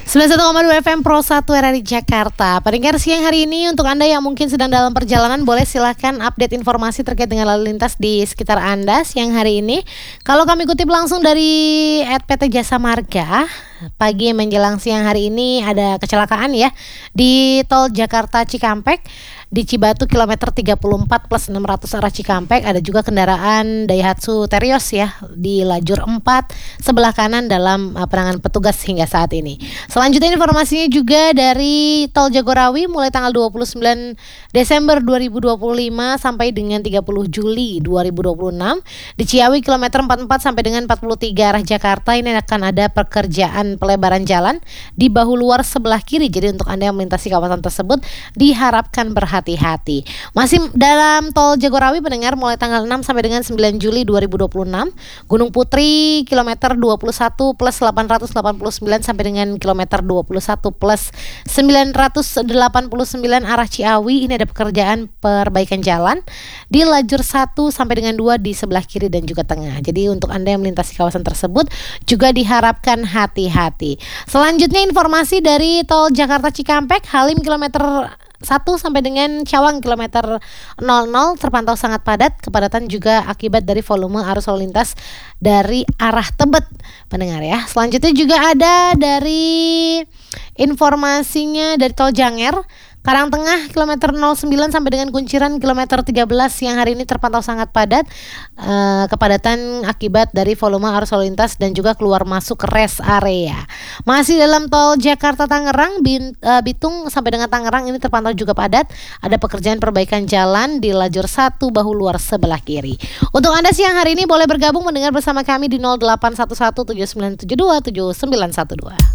91,2 FM Pro 1 RRI Jakarta. Pendengar siang hari ini, untuk Anda yang mungkin sedang dalam perjalanan, boleh silakan update informasi terkait dengan lalu lintas di sekitar Anda siang hari ini. Kalau kami kutip langsung dari @PT Jasa Marga, pagi menjelang siang hari ini ada kecelakaan ya di tol Jakarta Cikampek. Di Cibatu kilometer 34 plus 600 arah Cikampek ada juga kendaraan Daihatsu Terios ya di lajur 4 sebelah kanan dalam penanganan petugas hingga saat ini. Selanjutnya informasinya juga dari tol Jagorawi mulai tanggal 29 Desember 2025 sampai dengan 30 Juli 2026 di Ciawi kilometer 44 sampai dengan 43 arah Jakarta ini akan ada pekerjaan pelebaran jalan di bahu luar sebelah kiri. Jadi untuk Anda yang melintasi kawasan tersebut diharapkan berhati-hati. Masih dalam tol Jagorawi pendengar, mulai tanggal 6 sampai dengan 9 Juli 2026 Gunung Putri kilometer 21 plus 889 sampai dengan kilometer 21 plus 989 arah Ciawi ini ada pekerjaan perbaikan jalan di lajur 1 sampai dengan 2 di sebelah kiri dan juga tengah. Jadi untuk Anda yang melintasi kawasan tersebut juga diharapkan hati-hati. Selanjutnya informasi dari tol Jakarta Cikampek, Halim kilometer 1 sampai dengan Cawang kilometer 00 terpantau sangat padat. Kepadatan juga akibat dari volume arus lalu lintas dari arah Tebet pendengar ya. Selanjutnya juga ada dari informasinya dari tol Janger Karangtengah kilometer 09 sampai dengan Kunciran kilometer 13 yang hari ini terpantau sangat padat. Kepadatan akibat dari volume arus lalu lintas dan juga keluar masuk rest area. Masih dalam tol Jakarta Tangerang Bitung sampai dengan Tangerang ini terpantau juga padat. Ada pekerjaan perbaikan jalan di lajur 1 bahu luar sebelah kiri. Untuk Anda siang hari ini boleh bergabung mendengar bersama kami di 0811 7972 7912.